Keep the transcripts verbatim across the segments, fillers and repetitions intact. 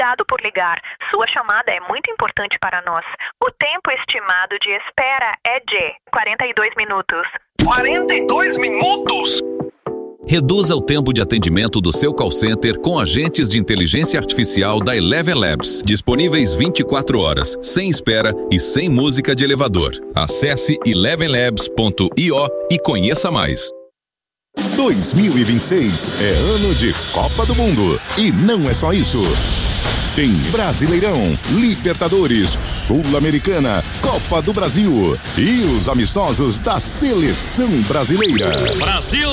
obrigado por ligar. Sua chamada é muito importante para nós. O tempo estimado de espera é de quarenta e dois minutos. quarenta e dois minutos? Reduza o tempo de atendimento do seu call center com agentes de inteligência artificial da Eleven Labs. Disponíveis vinte e quatro horas, sem espera e sem música de elevador. Acesse eleven labs ponto io e conheça mais. dois mil e vinte e seis é ano de Copa do Mundo. E não é só isso. Tem Brasileirão, Libertadores, Sul-Americana, Copa do Brasil e os amistosos da Seleção Brasileira. Brasil!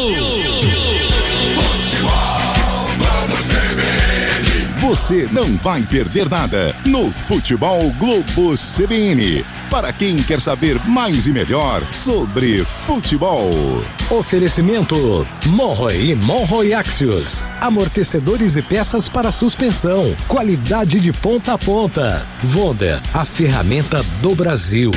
Você não vai perder nada no Futebol Globo C B N. Para quem quer saber mais e melhor sobre futebol. Oferecimento Monroe e Monroe Axios. Amortecedores e peças para suspensão. Qualidade de ponta a ponta. Vonda, a ferramenta do Brasil.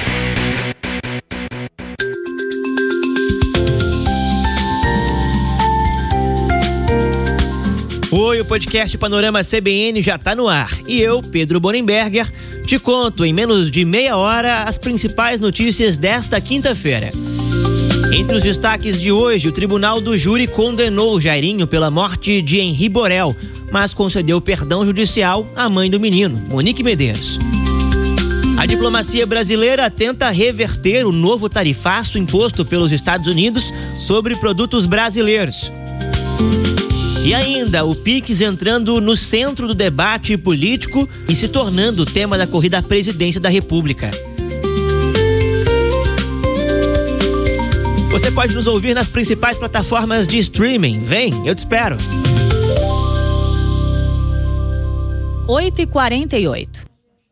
Oi, o podcast Panorama C B N já tá no ar. E eu, Pedro Bonenberger, te conto em menos de meia hora as principais notícias desta quinta-feira. Entre os destaques de hoje, o Tribunal do Júri condenou Jairinho pela morte de Henri Borel, mas concedeu perdão judicial à mãe do menino, Monique Medeiros. A diplomacia brasileira tenta reverter o novo tarifaço imposto pelos Estados Unidos sobre produtos brasileiros. E ainda, o Pix entrando no centro do debate político e se tornando o tema da corrida à presidência da República. Você pode nos ouvir nas principais plataformas de streaming. Vem, eu te espero. oito e quarenta e oito.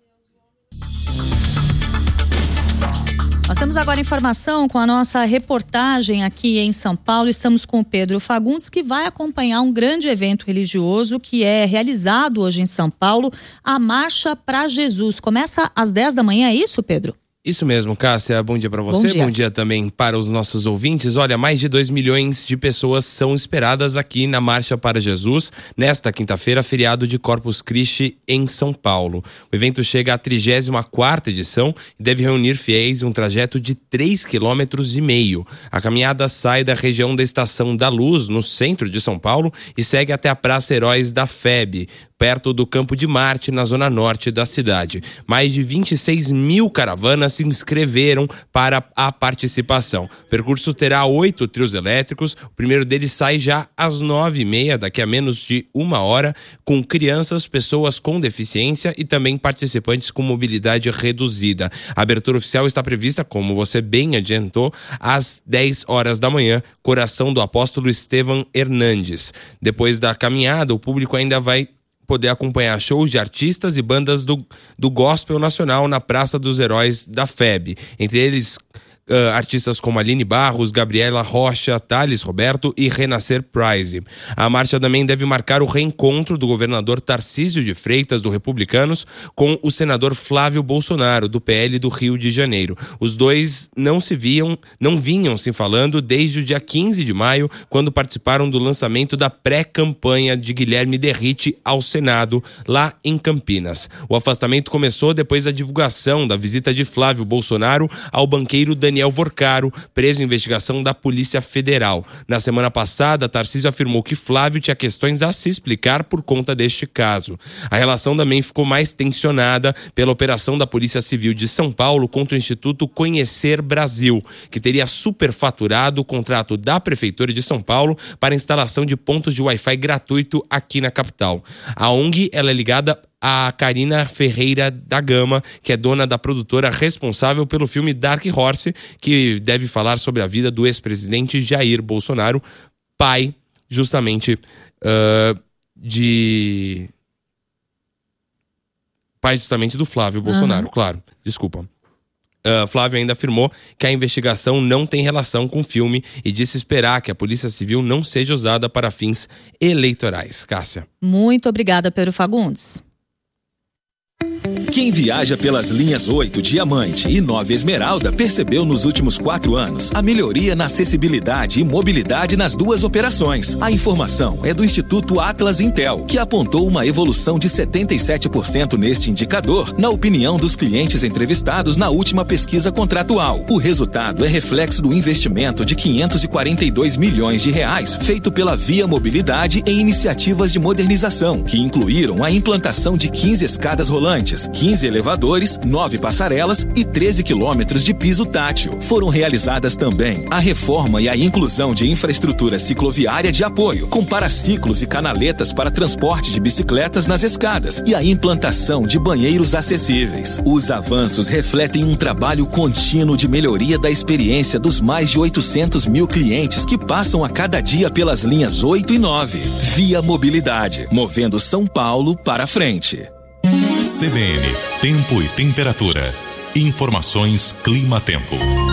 Nós temos agora informação com a nossa reportagem aqui em São Paulo. Estamos com o Pedro Fagundes, que vai acompanhar um grande evento religioso que é realizado hoje em São Paulo, a Marcha para Jesus. Começa às dez da manhã, é isso, Pedro? Isso mesmo, Cássia, bom dia para você, bom dia. bom dia também para os nossos ouvintes. Olha, mais de dois milhões de pessoas são esperadas aqui na Marcha para Jesus, nesta quinta-feira, feriado de Corpus Christi em São Paulo. O evento chega à trigésima quarta edição e deve reunir fiéis em um trajeto de três quilômetros e meio. A caminhada sai da região da Estação da Luz, no centro de São Paulo, e segue até a Praça Heróis da F E B, perto do Campo de Marte, na zona norte da cidade. Mais de vinte e seis mil caravanas se inscreveram para a participação. O percurso terá oito trios elétricos. O primeiro deles sai já às nove e meia, daqui a menos de uma hora, com crianças, pessoas com deficiência e também participantes com mobilidade reduzida. A abertura oficial está prevista, como você bem adiantou, às dez horas da manhã, coração do apóstolo Estevão Hernandes. Depois da caminhada, o público ainda vai poder acompanhar shows de artistas e bandas do, do gospel nacional na Praça dos Heróis da F E B. Entre eles, Uh, artistas como Aline Barros, Gabriela Rocha, Thales Roberto e Renascer Prize. A marcha também deve marcar o reencontro do governador Tarcísio de Freitas, do Republicanos, com o senador Flávio Bolsonaro, do P L do Rio de Janeiro. Os dois não se viam, não vinham se falando desde o dia quinze de maio, quando participaram do lançamento da pré-campanha de Guilherme Derrite ao Senado, lá em Campinas. O afastamento começou depois da divulgação da visita de Flávio Bolsonaro ao banqueiro Daniel Daniel Vorcaro, preso em investigação da Polícia Federal. Na semana passada, Tarcísio afirmou que Flávio tinha questões a se explicar por conta deste caso. A relação também ficou mais tensionada pela operação da Polícia Civil de São Paulo contra o Instituto Conhecer Brasil, que teria superfaturado o contrato da Prefeitura de São Paulo para a instalação de pontos de Wi-Fi gratuito aqui na capital. A O N G ela é ligada a Karina Ferreira da Gama, que é dona da produtora responsável pelo filme Dark Horse, que deve falar sobre a vida do ex-presidente Jair Bolsonaro, pai justamente uh, de... pai justamente do Flávio Bolsonaro, uhum. Claro, desculpa. Uh, Flávio ainda afirmou que a investigação não tem relação com o filme e disse esperar que a Polícia Civil não seja usada para fins eleitorais. Cássia. Muito obrigada, Pedro Fagundes. Quem viaja pelas linhas oito Diamante e nove Esmeralda percebeu nos últimos quatro anos a melhoria na acessibilidade e mobilidade nas duas operações. A informação é do Instituto Atlas Intel, que apontou uma evolução de setenta e sete por cento neste indicador, na opinião dos clientes entrevistados na última pesquisa contratual. O resultado é reflexo do investimento de quinhentos e quarenta e dois milhões de reais feito pela Via Mobilidade em iniciativas de modernização, que incluíram a implantação de quinze escadas rolantes, quinze elevadores, nove passarelas e treze quilômetros de piso tátil. Foram realizadas também a reforma e a inclusão de infraestrutura cicloviária de apoio, com paraciclos e canaletas para transporte de bicicletas nas escadas e a implantação de banheiros acessíveis. Os avanços refletem um trabalho contínuo de melhoria da experiência dos mais de oitocentos mil clientes que passam a cada dia pelas linhas oito e nove. Via Mobilidade, movendo São Paulo para frente. C B N, tempo e temperatura. Informações Clima-Tempo.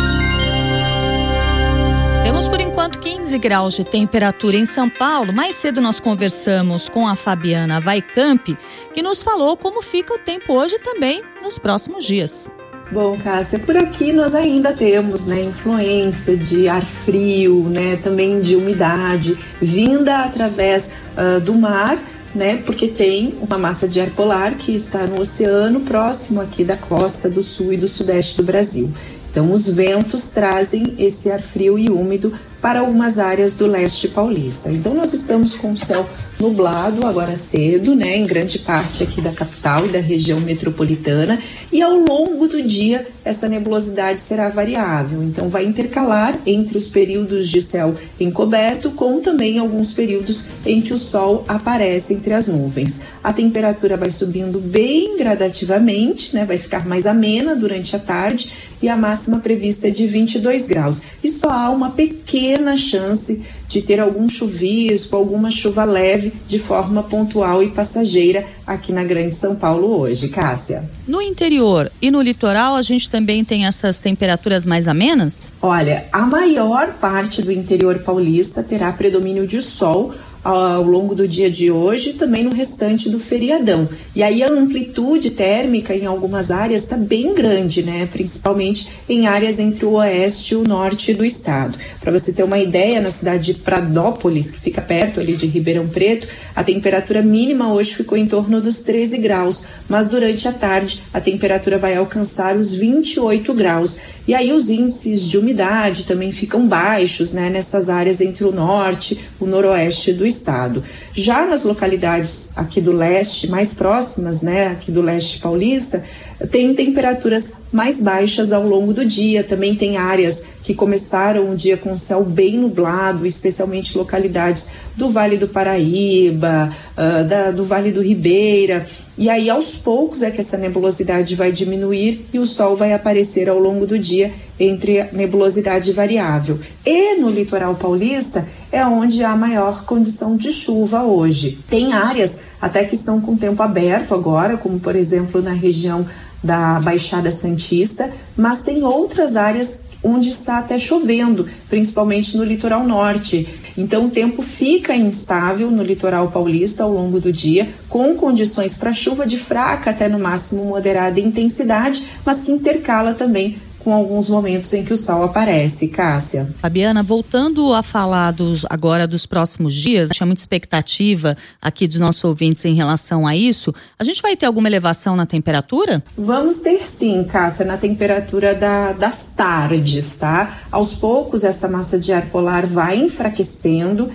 Temos por enquanto quinze graus de temperatura em São Paulo. Mais cedo nós conversamos com a Fabiana Vaicamp, que nos falou como fica o tempo hoje e também nos próximos dias. Bom, Cássia, por aqui nós ainda temos, né, influência de ar frio, né, também de umidade vinda através uh, do mar, né, porque tem uma massa de ar polar que está no oceano próximo aqui da costa do sul e do sudeste do Brasil. Então, os ventos trazem esse ar frio e úmido para algumas áreas do leste paulista. Então, nós estamos com o céu nublado agora cedo, né, em grande parte aqui da capital e da região metropolitana, e ao longo do dia essa nebulosidade será variável. Então, vai intercalar entre os períodos de céu encoberto com também alguns períodos em que o sol aparece entre as nuvens. A temperatura vai subindo bem gradativamente, né, vai ficar mais amena durante a tarde e a máxima prevista é de vinte e dois graus. E só há uma pequena chance de ter algum chuvisco, alguma chuva leve de forma pontual e passageira aqui na Grande São Paulo hoje, Cássia. No interior e no litoral a gente também tem essas temperaturas mais amenas? Olha, a maior parte do interior paulista terá predomínio de sol ao longo do dia de hoje e também no restante do feriadão. E aí a amplitude térmica em algumas áreas está bem grande, né? Principalmente em áreas entre o oeste e o norte do estado. Para você ter uma ideia, na cidade de Pradópolis, que fica perto ali de Ribeirão Preto, a temperatura mínima hoje ficou em torno dos treze graus, mas durante a tarde a temperatura vai alcançar os vinte e oito graus. E aí os índices de umidade também ficam baixos, né? Nessas áreas entre o norte, o noroeste do estado. estado. Já nas localidades aqui do leste, mais próximas, né, aqui do leste paulista, tem temperaturas mais baixas ao longo do dia. Também tem áreas que começaram o dia com o céu bem nublado, especialmente localidades do Vale do Paraíba, uh, da, do Vale do Ribeira. E aí, aos poucos, é que essa nebulosidade vai diminuir e o sol vai aparecer ao longo do dia entre a nebulosidade variável. E no litoral paulista é onde há maior condição de chuva hoje. Tem áreas até que estão com tempo aberto agora, como por exemplo na região da Baixada Santista, mas tem outras áreas onde está até chovendo, principalmente no litoral norte. Então o tempo fica instável no litoral paulista ao longo do dia, com condições para chuva de fraca até no máximo moderada intensidade, mas que intercala também com alguns momentos em que o sol aparece, Cássia. Fabiana, voltando a falar dos, agora dos próximos dias, tinha muita expectativa aqui dos nossos ouvintes em relação a isso. A gente vai ter alguma elevação na temperatura? Vamos ter sim, Cássia, na temperatura da, das tardes, tá? Aos poucos essa massa de ar polar vai enfraquecendo,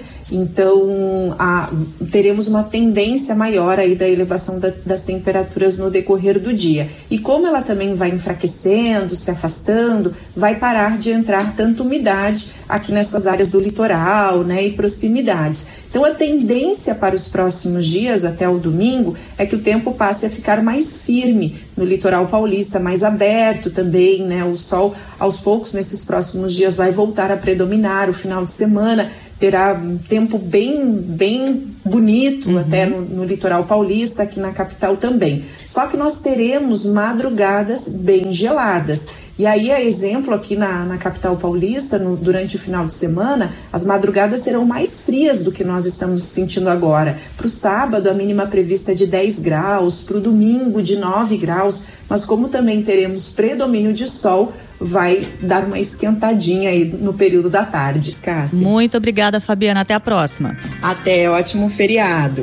então a, teremos uma tendência maior aí da elevação da, das temperaturas no decorrer do dia. E como ela também vai enfraquecendo, se afastando, vai parar de entrar tanta umidade aqui nessas áreas do litoral, né, e proximidades. Então a tendência para os próximos dias, até o domingo, é que o tempo passe a ficar mais firme no litoral paulista, mais aberto também, né? O sol aos poucos nesses próximos dias vai voltar a predominar. O final de semana terá um tempo bem, bem bonito, uhum, até no, no litoral paulista, aqui na capital também. Só que nós teremos madrugadas bem geladas. E aí, a exemplo, aqui na, na capital paulista, no, durante o final de semana, as madrugadas serão mais frias do que nós estamos sentindo agora. Para o sábado, a mínima prevista é de dez graus, para o domingo, de nove graus, mas como também teremos predomínio de sol, vai dar uma esquentadinha aí no período da tarde. Cássia. Muito obrigada, Fabiana. Até a próxima. Até, ótimo feriado.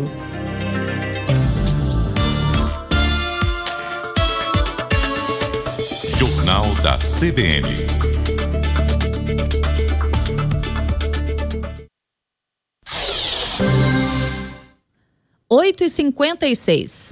Jornal da C B N. oito e cinquenta e seis.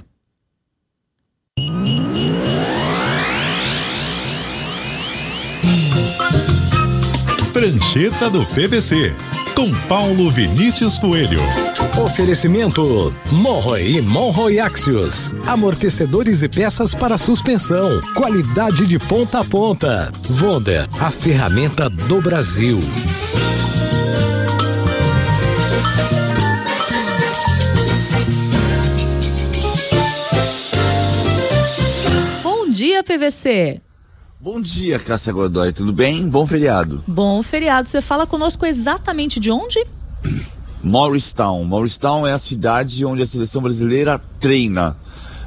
Prancheta do P V C, com Paulo Vinícius Coelho. Oferecimento Monroe e Monroe Axios. Amortecedores e peças para suspensão. Qualidade de ponta a ponta. Wonder, a ferramenta do Brasil. Bom dia, P V C. Bom dia, Cássia Godoy, tudo bem? Bom feriado. Bom feriado. Você fala conosco exatamente de onde? Morristown. Morristown é a cidade onde a seleção brasileira treina.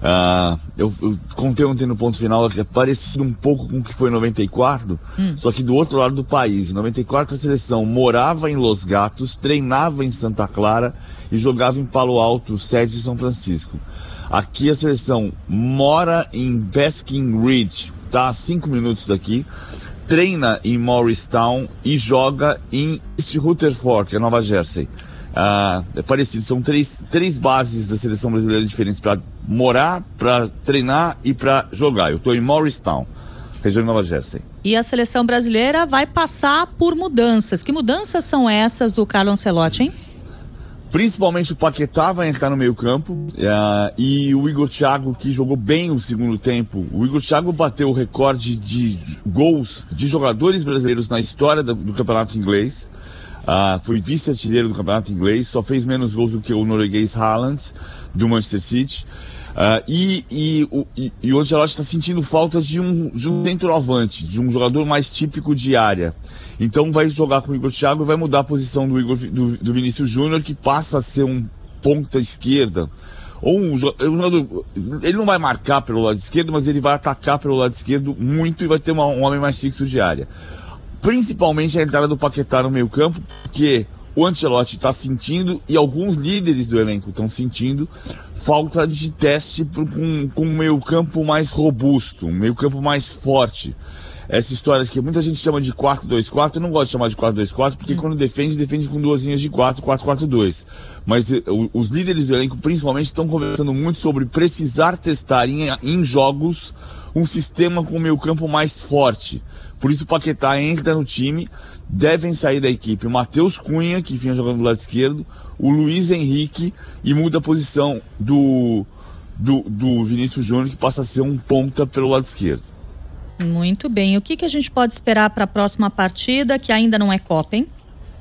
Uh, eu, eu contei ontem no ponto final que é parecido um pouco com o que foi em noventa e quatro, hum. só que do outro lado do país. Em noventa e quatro a seleção morava em Los Gatos, treinava em Santa Clara e jogava em Palo Alto, sede de São Francisco. Aqui a seleção mora em Basking Ridge, tá a cinco minutos daqui, treina em Morristown e joga em East Rutherford, que é Nova Jersey. Ah, é parecido, são três, três bases da seleção brasileira diferentes para morar, para treinar e para jogar. Eu estou em Morristown, região de Nova Jersey. E a seleção brasileira vai passar por mudanças. Que mudanças são essas do Carlo Ancelotti, hein? Principalmente o Paquetá vai entrar no meio campo uh, e o Igor Thiago, que jogou bem o segundo tempo. O Igor Thiago bateu o recorde de gols de jogadores brasileiros na história do, do campeonato inglês. Uh, foi vice-artilheiro do campeonato inglês, só fez menos gols do que o norueguês Haaland, do Manchester City. Uh, e, e, o, e, e o Ancelotti está sentindo falta de um, de um centroavante, de um jogador mais típico de área. Então vai jogar com o Igor Thiago e vai mudar a posição do, Igor, do, do Vinícius Júnior, que passa a ser um ponta esquerda. Ou um, um jogador, ele não vai marcar pelo lado esquerdo, mas ele vai atacar pelo lado esquerdo muito e vai ter uma, um homem mais fixo de área. Principalmente a entrada do Paquetá no meio campo, porque o Ancelotti está sentindo, e alguns líderes do elenco estão sentindo, falta de teste pro, com, com um meio campo mais robusto, um meio campo mais forte. Essa história que muita gente chama de quatro dois quatro, eu não gosto de chamar de quatro dois quatro, porque hum. quando defende, defende com duas linhas de quatro, quatro quatro dois. Mas uh, os líderes do elenco, principalmente, estão conversando muito sobre precisar testar em, em jogos um sistema com o meio campo mais forte. Por isso o Paquetá entra no time, devem sair da equipe o Matheus Cunha, que vinha jogando do lado esquerdo, o Luiz Henrique, e muda a posição do, do, do Vinícius Júnior, que passa a ser um ponta pelo lado esquerdo. Muito bem. O que, que a gente pode esperar para a próxima partida, que ainda não é Copa, hein?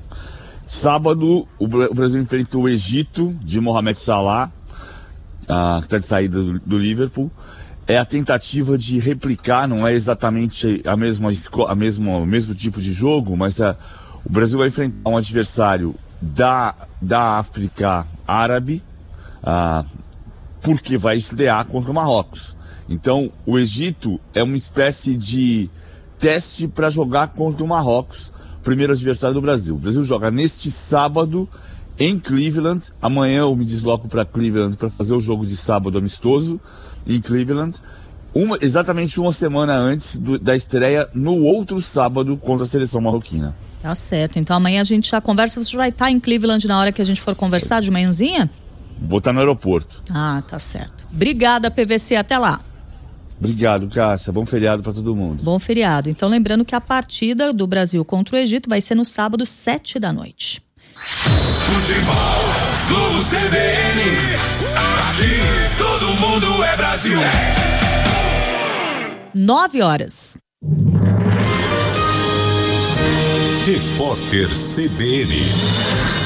Sábado, o Brasil enfrenta o Egito, de Mohamed Salah, uh, que está de saída do, do Liverpool. É a tentativa de replicar, não é exatamente a mesma, a mesma, o mesmo tipo de jogo, mas a, o Brasil vai enfrentar um adversário da, da África Árabe, uh, porque vai estrear contra o Marrocos. Então, o Egito é uma espécie de teste para jogar contra o Marrocos, primeiro adversário do Brasil. O Brasil joga neste sábado em Cleveland. Amanhã eu me desloco para Cleveland para fazer o jogo de sábado amistoso em Cleveland, uma, exatamente uma semana antes do, da estreia no outro sábado contra a seleção marroquina. Tá certo. Então amanhã a gente já conversa. Você vai estar em Cleveland na hora que a gente for conversar de manhãzinha? Vou estar no aeroporto. Ah, tá certo. Obrigada, P V C. Até lá. Obrigado, Cássia. Bom feriado para todo mundo. Bom feriado. Então, lembrando que a partida do Brasil contra o Egito vai ser no sábado, sete da noite. Futebol, Globo C B N, aqui todo mundo é Brasil. Nove horas. Repórter C B N.